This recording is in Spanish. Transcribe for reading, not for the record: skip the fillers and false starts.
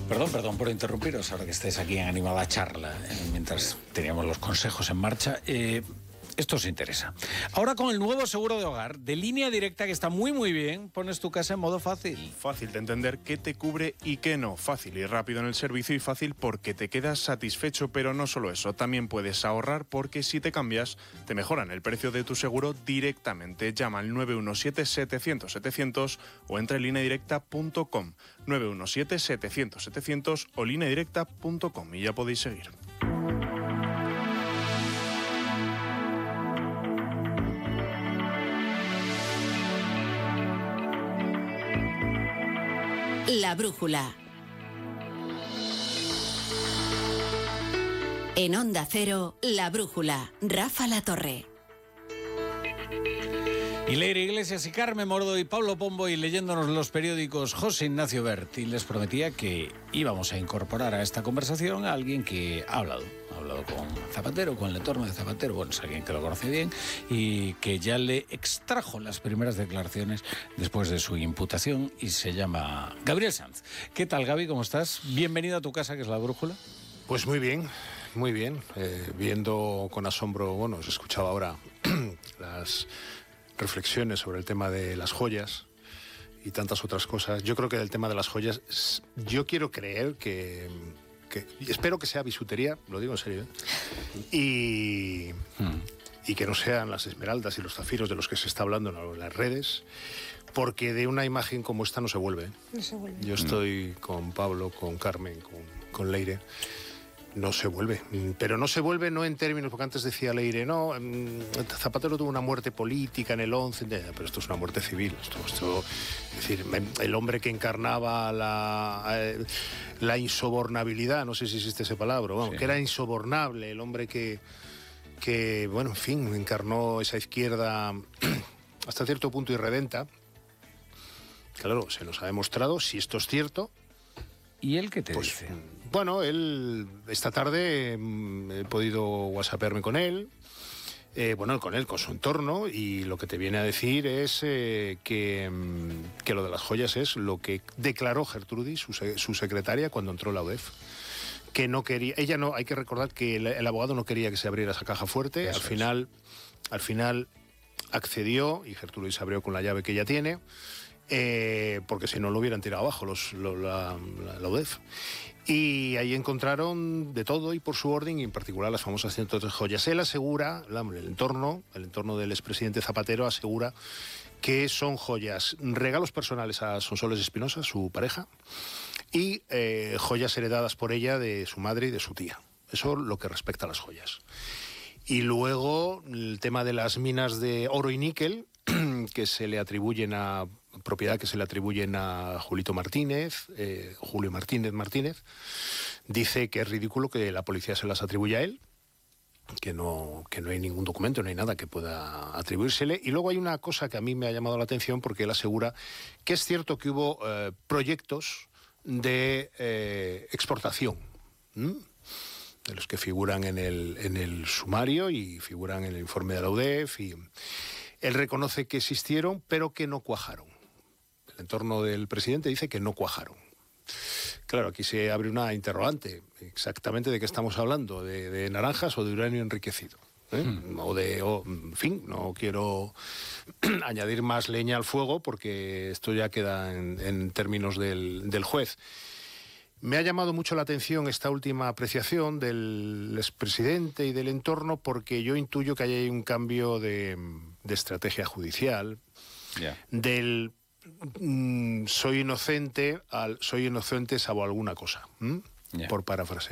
Perdón por interrumpiros, ahora que estáis aquí en Animada Charla, mientras teníamos los consejos en marcha. Esto os interesa. Ahora con el nuevo seguro de hogar de Línea Directa, que está muy bien, pones tu casa en modo fácil. Fácil de entender qué te cubre y qué no. Fácil y rápido en el servicio y fácil porque te quedas satisfecho, pero no solo eso. También puedes ahorrar porque si te cambias, te mejoran el precio de tu seguro directamente. Llama al 917-700-700 o entra en lineadirecta.com. 917-700-700 o lineadirecta.com y ya podéis seguir. La brújula. En Onda Cero, La brújula. Rafa La Torre. Y Leire Iglesias y Carmen Mordo y Pablo Pombo, y leyéndonos los periódicos José Ignacio Bert. Y les prometía que íbamos a incorporar a esta conversación a alguien que ha hablado con Zapatero, con el entorno de Zapatero. Bueno, es alguien que lo conoce bien y que ya le extrajo las primeras declaraciones después de su imputación, y se llama Gabriel Sanz. ¿Qué tal, Gaby? ¿Cómo estás? Bienvenido a tu casa, que es La Brújula. Pues muy bien. Viendo con asombro, os escuchaba ahora las reflexiones sobre el tema de las joyas y tantas otras cosas. Yo creo que del tema de las joyas, yo quiero creer que espero que sea bisutería, lo digo en serio, y que no sean las esmeraldas y los zafiros de los que se está hablando en las redes, porque de una imagen como esta no se vuelve. No se vuelve. Yo estoy con Pablo, con Carmen, con Leire. No se vuelve, pero no se vuelve no en términos, porque antes decía Leire, no, Zapatero tuvo una muerte política en el 11, pero esto es una muerte civil. Esto, es decir, el hombre que encarnaba la insobornabilidad, no sé si existe esa palabra, sí, que era insobornable, el hombre que bueno, en fin, encarnó esa izquierda hasta cierto punto irredenta. Claro, se nos ha demostrado, si esto es cierto. ¿Y él qué te dice? Bueno, él, esta tarde he podido whatsappearme con él, con su entorno, y lo que te viene a decir es que lo de las joyas es lo que declaró Gertrudis, su secretaria, cuando entró la UDEF. Que no quería, ella no, hay que recordar que el abogado no quería que se abriera esa caja fuerte. Al final accedió, y Gertrudis abrió con la llave que ella tiene. Porque si no lo hubieran tirado abajo la UDEF. Y ahí encontraron de todo, y por su orden, y en particular las famosas 103 joyas. Él asegura, el entorno del expresidente Zapatero asegura que son joyas, regalos personales a Sonsoles Espinosa, su pareja, y joyas heredadas por ella de su madre y de su tía. Eso lo que respecta a las joyas. Y luego el tema de las minas de oro y níquel, que se le atribuyen a Julio Martínez, dice que es ridículo que la policía se las atribuya a él, que no hay ningún documento, no hay nada que pueda atribuírsele. Y luego hay una cosa que a mí me ha llamado la atención, porque él asegura que es cierto que hubo proyectos de exportación, de los que figuran en el sumario y figuran en el informe de la UDEF, y él reconoce que existieron, pero que no cuajaron. El entorno del presidente dice que no cuajaron. Claro, aquí se abre una interrogante. Exactamente de qué estamos hablando, de naranjas o de uranio enriquecido. En fin, no quiero añadir más leña al fuego, porque esto ya queda en términos del juez. Me ha llamado mucho la atención esta última apreciación del expresidente y del entorno, porque yo intuyo que hay un cambio de estrategia judicial, del soy inocente salvo alguna cosa, por parafrasear.